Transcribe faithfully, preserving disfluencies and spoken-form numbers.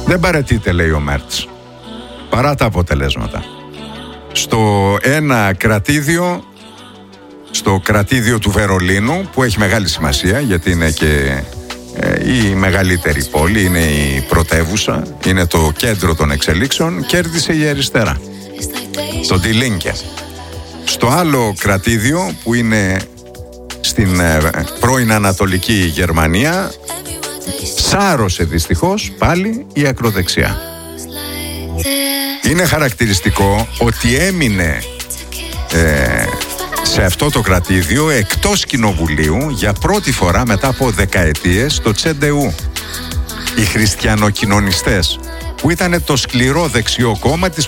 Δεν παραιτείται, λέει ο Μέρτς, παρά τα αποτελέσματα. Στο ένα κρατήδιο, στο κρατήδιο του Βερολίνου, που έχει μεγάλη σημασία γιατί είναι και ε, η μεγαλύτερη πόλη, είναι η πρωτεύουσα, είναι το κέντρο των εξελίξεων, κέρδισε η αριστερά, το Die Linke. Στο άλλο κρατήδιο, που είναι στην ε, πρώην Ανατολική Γερμανία, σάρωσε δυστυχώς πάλι η ακροδεξιά. Είναι χαρακτηριστικό ότι έμεινε ε, σε αυτό το κρατήδιο εκτός κοινοβουλίου για πρώτη φορά μετά από δεκαετίες το Τσεντεού, οι χριστιανοκοινωνιστές, που ήταν το σκληρό δεξιό κόμμα της